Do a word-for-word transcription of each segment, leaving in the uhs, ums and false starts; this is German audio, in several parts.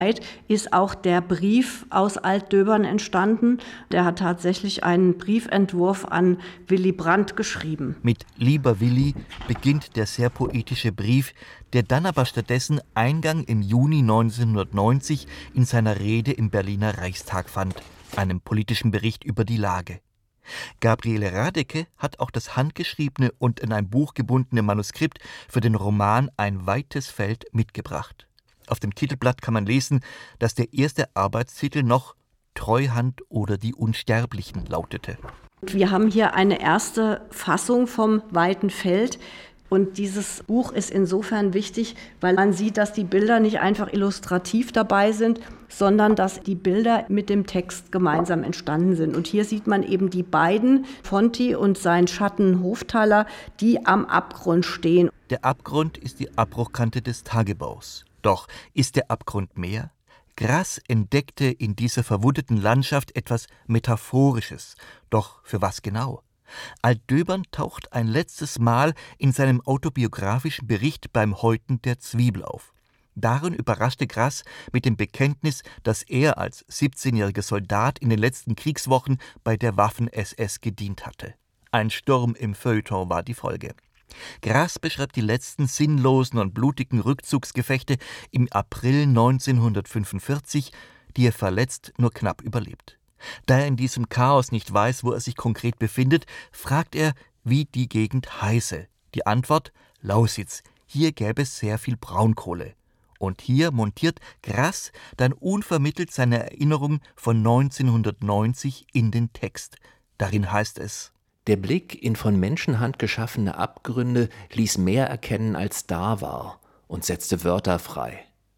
ist auch der Brief aus Altdöbern entstanden. Der hat tatsächlich einen Briefentwurf an Willy Brandt geschrieben. Mit Lieber Willi beginnt der sehr poetische Brief, der dann aber stattdessen Eingang im Juni neunzehnhundertneunzig in seiner Rede im Berliner Reichstag fand, einem politischen Bericht über die Lage. Gabriele Radecke hat auch das handgeschriebene und in ein Buch gebundene Manuskript für den Roman Ein weites Feld mitgebracht. Auf dem Titelblatt kann man lesen, dass der erste Arbeitstitel noch »Treuhand oder die Unsterblichen« lautete. Wir haben hier eine erste Fassung vom weiten Feld. Und dieses Buch ist insofern wichtig, weil man sieht, dass die Bilder nicht einfach illustrativ dabei sind, sondern dass die Bilder mit dem Text gemeinsam entstanden sind. Und hier sieht man eben die beiden, Fonti und sein Schatten Hofthaler, die am Abgrund stehen. Der Abgrund ist die Abbruchkante des Tagebaus. Doch ist der Abgrund mehr? Grass entdeckte in dieser verwundeten Landschaft etwas Metaphorisches. Doch für was genau? Altdöbern taucht ein letztes Mal in seinem autobiografischen Bericht beim Häuten der Zwiebel auf. Darin überraschte Grass mit dem Bekenntnis, dass er als siebzehnjähriger Soldat in den letzten Kriegswochen bei der Waffen-S S gedient hatte. Ein Sturm im Feuilleton war die Folge. Grass beschreibt die letzten sinnlosen und blutigen Rückzugsgefechte im April neunzehnhundertfünfundvierzig, die er verletzt nur knapp überlebt. Da er in diesem Chaos nicht weiß, wo er sich konkret befindet, fragt er, wie die Gegend heiße. Die Antwort: Lausitz, hier gäbe es sehr viel Braunkohle. Und hier montiert Grass dann unvermittelt seine Erinnerung von neunzehnhundertneunzig in den Text. Darin heißt es: Der Blick in von Menschenhand geschaffene Abgründe ließ mehr erkennen, als da war, und setzte Wörter frei.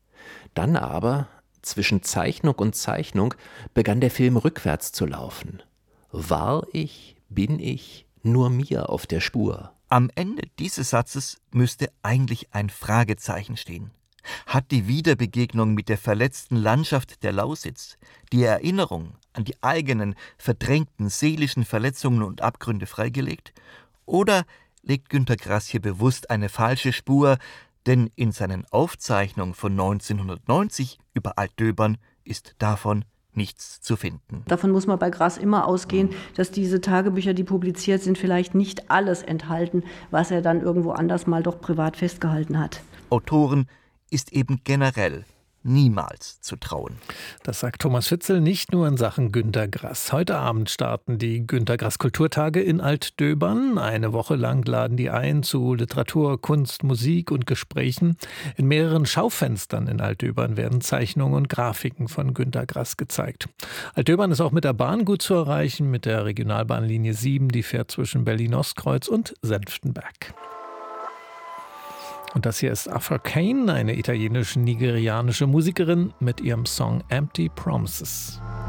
Dann aber, zwischen Zeichnung und Zeichnung, begann der Film rückwärts zu laufen. War ich, bin ich, nur mir auf der Spur? Am Ende dieses Satzes müsste eigentlich ein Fragezeichen stehen. Hat die Wiederbegegnung mit der verletzten Landschaft der Lausitz, die Erinnerung an die eigenen verdrängten seelischen Verletzungen und Abgründe freigelegt? Oder legt Günter Grass hier bewusst eine falsche Spur, denn in seinen Aufzeichnungen von neunzehnhundertneunzig über Altdöbern ist davon nichts zu finden. Davon muss man bei Grass immer ausgehen, dass diese Tagebücher, die publiziert sind, vielleicht nicht alles enthalten, was er dann irgendwo anders mal doch privat festgehalten hat. Autoren ist eben generell niemals zu trauen. Das sagt Thomas Fitzel nicht nur in Sachen Günter Grass. Heute Abend starten die Günter Grass Kulturtage in Altdöbern. Eine Woche lang laden die ein zu Literatur, Kunst, Musik und Gesprächen. In mehreren Schaufenstern in Altdöbern werden Zeichnungen und Grafiken von Günter Grass gezeigt. Altdöbern ist auch mit der Bahn gut zu erreichen, mit der Regionalbahnlinie sieben, die fährt zwischen Berlin-Ostkreuz und Senftenberg. Und das hier ist Afra Kane, eine italienische-nigerianische Musikerin mit ihrem Song Empty Promises.